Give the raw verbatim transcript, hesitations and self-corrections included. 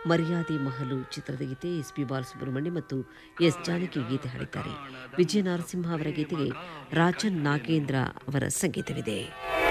ಮರ್ಯಾದೆ ಮಹಲು ಚಿತ್ರದ ಗೀತೆ S P Balasubramanya ಮತ್ತು ಎಸ್ ಜಾನಕಿ ಗೀತೆ ಹಾಡಿದ್ದಾರೆ. ವಿಜಯ ನರಸಿಂಹ ಅವರ ಗೀತೆಗೆ ರಾಜನ್ ನಾಗೇಂದ್ರ ಅವರ ಸಂಗೀತವಿದೆ.